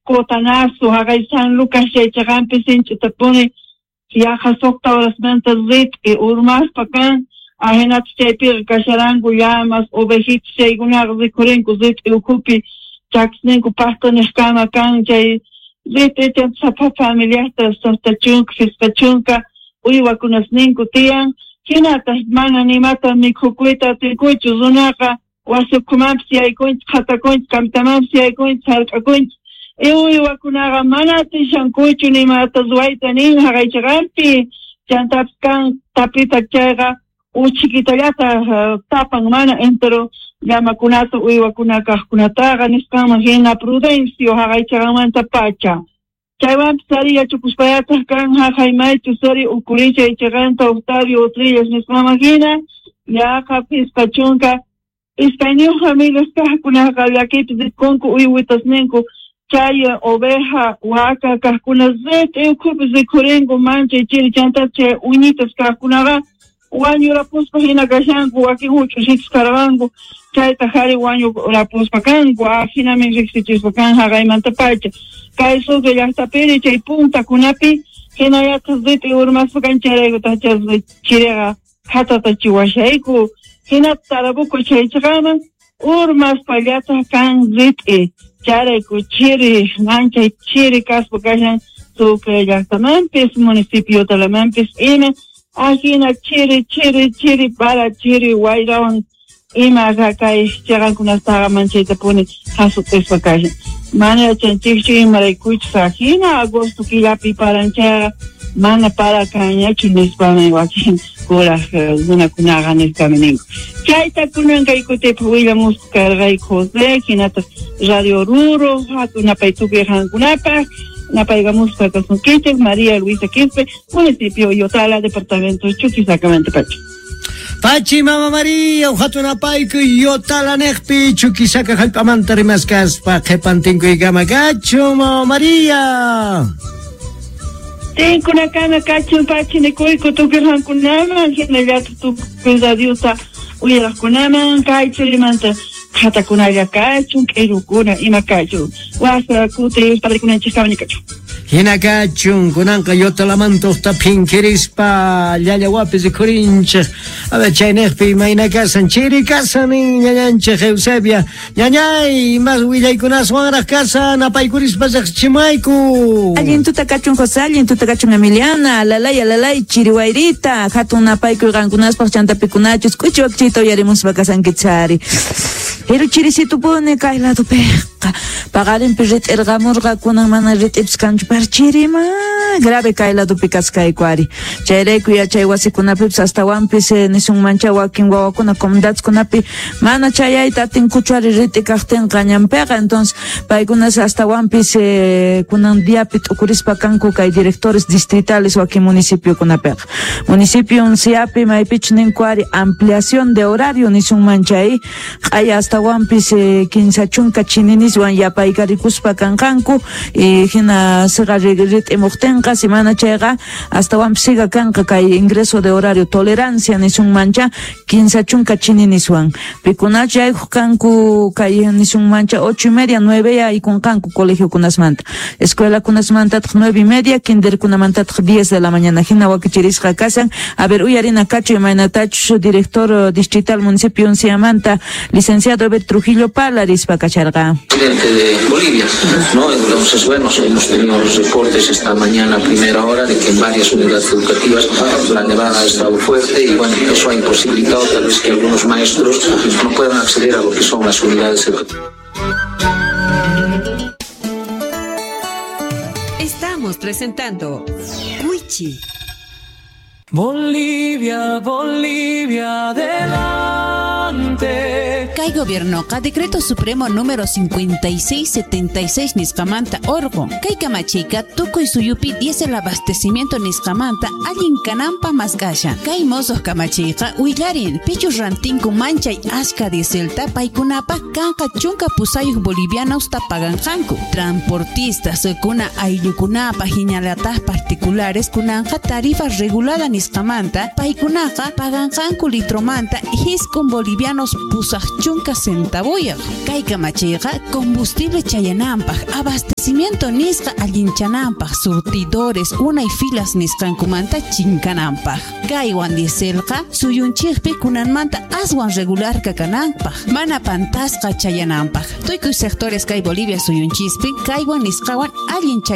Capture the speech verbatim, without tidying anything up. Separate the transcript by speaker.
Speaker 1: Cotanazo, Hagai San Lucas, Chagampe, Sinchitapone, Yaja Socta, las Mentas Lit, y Urmas Pacan, Ahenat Stepir, Cacharango, Yamas, Ovejit, Segunar, Ricorenco, Zit, Ucupi, Jacksnenco, Pasta, Nescama, Canjay, Zit, Sapa familiar, Sostachunk, Fiskachunka, Uiwa Kunasnenco, Tian, Hinata, Mana, Nimata, Mikuquita, Tilcucho, Zunaka, Wasukumapsi, I coins, Hatacoins, Camtamapsi, I coins, Harkacoins, Ewi wakunaga manati shankuchu ni matazuaita ni hagaichagampi chantapskan tapita chaga uchikitayata tapan mana entero llama kunato uy wakunaka kunataga niskama hina prudencio hagaichagamanta pacha chaywan saria chukuspayata kan hagaimaitu sari ukulicha ichaganta Octavio Utrillas niskama hina ya kapis pachunka iskainio familias kakunaga yakiti diskonku uy witasnenku Chaya, oveja, huaca, cascuna, zet, eu cupo de corengo, mancha, chile, chanta, che, unitas, cascunaga, guanyo la puspa hina gashango, aquí mucho, six caravango, chay, tajari, guanyo la puspa cango, afina, me rexichis, can, haga, y mantapacha, cae sobre la tapere, chay, punta, cunapi, hina, ya, zet, urmas, cancherego, tachas, chirega, hata, tachiwashaiku, hina, tarabuco, chay, chagama, urmas, paliata, can, zet, Chare Cuchiri, Mancha Chiri, Caspo Gajan, Sucre Yactamampis, Municipio de la Mampis, Ime, Ajina Chiri, Chiri, Chiri, Para Chiri, Wairon, Ima Gakai, Charankunastara Mancheta Puni, Hasu Pespa Gajan. Mana Chanchichi, Marikuch Sajina, Agosto Kilapi Paranchara, Mana para Kanyachi, Nispana Joaquin, Gora, Guna Kunaga, Niskamening. Chaita Kunanga Ikute Puila Musca, Ray Jose, Kinata Radio Ruro, Hatuna Paituque Hangunapa, Napaiga Musca Casunquiche, María Luisa Quispe, Municipio Yotala, Departamento Chuquisacamente Pachi.
Speaker 2: Pachi Mama María, Hatuna Paico, Yotala Nechpi, Chuquisaca Jalpamanta Rimascas, Pajepantinco y Gamagacho, Mama María.
Speaker 1: Tengo una cana cacho pachi ne coico tu que hankunama, que ne ya tu pesadiuta, uy la kunama, cacho limanta, hata kunaya cacho, que rukuna, ima cacho, wasa kute, padre kunachi sabani cacho.
Speaker 2: Hinakachun, kunanka yotalamanto tapin kirispa, yaya guapes de corinche, a ver, chaynekpi, maina casan, chiri casan, ñañanche, Eusebia, ñañay, más huillay kunas wangra casa, napay kurispa chimaiku.
Speaker 3: Allin tuta cachun José, allin tuta cachun Emiliana, alalay, alalay, chiriwairita, hatun napay kurgan kunas pa chantapi kunachus, kucho akchito yarimus bakasan kitsari. Pero chirisito pone kaila tu peca, pagaren perret ergamurga kunan mana ret ipskanchu parchirima, grave kaila tu picas kaikwari. Chayreku ya chaywasi kunapips hasta wampis nisun mancha wakin wawakuna comdats kunapi, mana chayay tatin kuchari reti kakten kañampega, entonces paikunas hasta wampis kunan diapit ukurispa kanku kay directores distritales wakin municipio kunapega. Municipio un siapi maipich ninkwari ampliación de horario nisun manchay, ay hasta wampis kinsachunka chininis wan yapaykaricuspa kankanku, y hina sega rit emoktenka semana chega hasta wampsiga kanka kay ingreso de horario tolerancia nisun mancha kinsachunka chininis wan pikunacha ay kanku kay nisun mancha ocho y media nueve ya y con kanku colegio kunasmanta escuela kunasmanta nueve y media kinder kunamanta diez de la mañana hina wakichirisqa kasan a ver uyarina cacho y mainatach director distrital municipio Unciamanta licenciado Robert Trujillo Palaris Pacacharga.
Speaker 4: Presidente de Bolivia, ¿no? Entonces, bueno, hemos tenido los reportes esta mañana a primera hora de que en varias unidades educativas la nevada ha estado fuerte y, bueno, eso ha imposibilitado tal vez que algunos maestros no puedan acceder a lo que son las unidades educativas.
Speaker 5: Estamos presentando Cuichi.
Speaker 6: Bolivia, Bolivia, adelante.
Speaker 5: Cay gobierno, ca decreto supremo número cincuenta y seis setenta y seis Niscamanta Orgo. Cay camachica, tuco y suyupi diez el abastecimiento Niscamanta, allin canampa masgasha. Cay mozos camachica, huilarin, pichus rantinco mancha y asca de celta, paikunapa, canca chunca pusayos bolivianos tapagan janku. Transportistas, cuna ayukunapa, jiñalatas particulares, kunanja tarifa regulada Niscamanta, paikunaka, pagan janku litromanta, his con bolivianos. bolivianos pusaq chunka centavoyaq. Kay kamachayqa combustible chayanampaq, abastecimiento nisqa allinchananpaq, surtidores unay filas nisqankumanta chinkanampaq. Kaywan dieselqa suyunchikpi kunanmanta aswan regular kakananpaq, mana pantasqa chayanampaq. Tuykuy sectores kay Bolivia suyunchispi kaywan nisqawan allin chay